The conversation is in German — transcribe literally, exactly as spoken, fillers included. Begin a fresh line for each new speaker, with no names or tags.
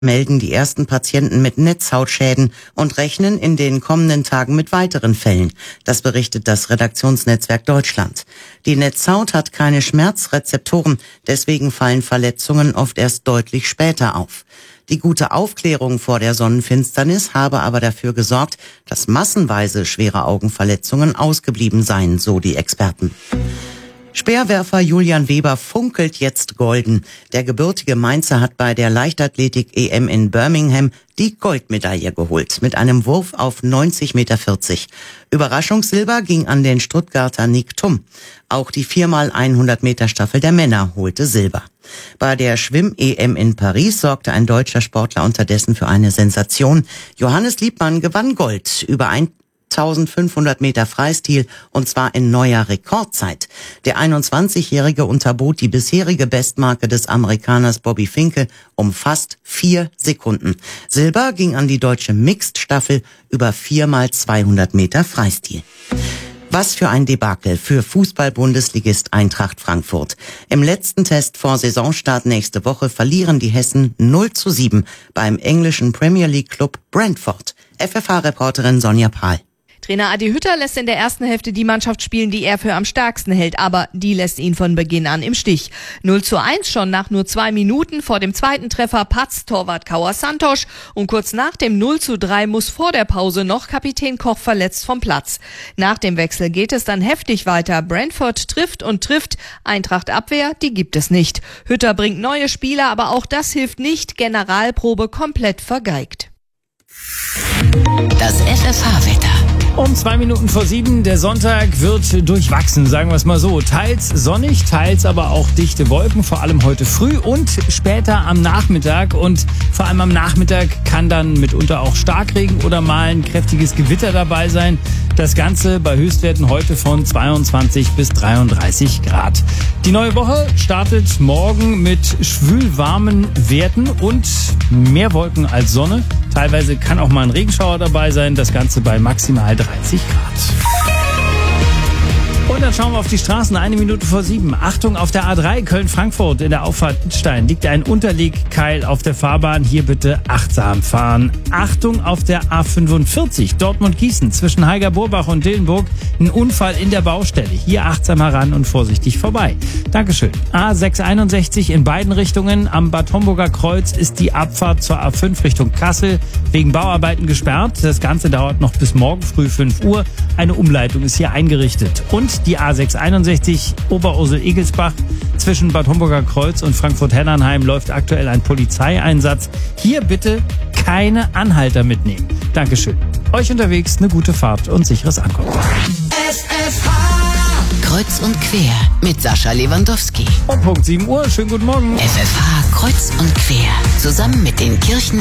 melden die ersten Patienten mit Netzhautschäden und rechnen in den kommenden Tagen mit weiteren Fällen. Das berichtet das Redaktionsnetzwerk Deutschland. Die Netzhaut hat keine Schmerzrezeptoren, deswegen fallen Verletzungen oft erst deutlich später auf. Die gute Aufklärung vor der Sonnenfinsternis habe aber dafür gesorgt, dass massenweise schwere Augenverletzungen ausgeblieben seien, so die Experten. Speerwerfer Julian Weber funkelt jetzt golden. Der gebürtige Mainzer hat bei der Leichtathletik-E M in Birmingham die Goldmedaille geholt, mit einem Wurf auf neunzig Komma vierzig Meter. Überraschungssilber ging an den Stuttgarter Nick Thum. Auch die vier mal hundert Meter Staffel der Männer holte Silber. Bei der Schwimm-E M in Paris sorgte ein deutscher Sportler unterdessen für eine Sensation. Johannes Liebmann gewann Gold über eintausendfünfhundert Meter Freistil und zwar in neuer Rekordzeit. Der einundzwanzigjährige unterbot die bisherige Bestmarke des Amerikaners Bobby Finke um fast vier Sekunden. Silber ging an die deutsche Mixed-Staffel über vier mal zweihundert Meter Freistil. Was für ein Debakel für Fußball-Bundesligist Eintracht Frankfurt. Im letzten Test vor Saisonstart nächste Woche verlieren die Hessen null zu sieben beim englischen Premier League Club Brentford. F F H-Reporterin Sonja Pahl.
Trainer Adi Hütter lässt in der ersten Hälfte die Mannschaft spielen, die er für am stärksten hält, aber die lässt ihn von Beginn an im Stich. null zu eins schon nach nur zwei Minuten, vor dem zweiten Treffer patzt Torwart Kauer Santos und kurz nach dem null zu drei muss vor der Pause noch Kapitän Koch verletzt vom Platz. Nach dem Wechsel geht es dann heftig weiter. Brentford trifft und trifft, Eintracht Abwehr, die gibt es nicht. Hütter bringt neue Spieler, aber auch das hilft nicht, Generalprobe komplett vergeigt.
Das F F H-Wetter.
Um zwei Minuten vor sieben, der Sonntag wird durchwachsen, sagen wir es mal so. Teils sonnig, teils aber auch dichte Wolken, vor allem heute früh und später am Nachmittag. Und vor allem am Nachmittag kann dann mitunter auch Starkregen oder mal ein kräftiges Gewitter dabei sein. Das Ganze bei Höchstwerten heute von zweiundzwanzig bis dreiunddreißig Grad. Die neue Woche startet morgen mit schwülwarmen Werten und mehr Wolken als Sonne. Teilweise kann auch mal ein Regenschauer dabei sein. Das Ganze bei maximal dreißig Grad. Und dann schauen wir auf die Straßen. Eine Minute vor sieben. Achtung, auf der A drei Köln-Frankfurt in der Auffahrt Idstein liegt ein Unterlegkeil auf der Fahrbahn. Hier bitte achtsam fahren. Achtung, auf der A fünfundvierzig Dortmund-Gießen zwischen Heiger-Burbach und Dillenburg. Ein Unfall in der Baustelle. Hier achtsam heran und vorsichtig vorbei. Dankeschön. A sechshunderteinundsechzig in beiden Richtungen. Am Bad Homburger Kreuz ist die Abfahrt zur A fünf Richtung Kassel wegen Bauarbeiten gesperrt. Das Ganze dauert noch bis morgen früh fünf Uhr. Eine Umleitung ist hier eingerichtet. Und die A sechshunderteinundsechzig Oberursel-Egelsbach zwischen Bad Homburger Kreuz und Frankfurt-Hennernheim läuft aktuell ein Polizeieinsatz. Hier bitte keine Anhalter mitnehmen. Dankeschön. Euch unterwegs eine gute Fahrt und sicheres Ankommen.
F F H Kreuz und quer mit Sascha Lewandowski.
Um Punkt sieben Uhr. Schönen guten Morgen.
F F H Kreuz und quer. Zusammen mit den Kirchen